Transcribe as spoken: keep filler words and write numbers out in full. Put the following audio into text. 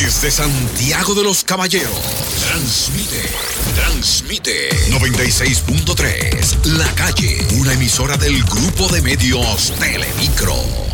Desde Santiago de los Caballeros, transmite, transmite noventa y seis punto tres La Calle, una emisora del grupo de medios Telemicro.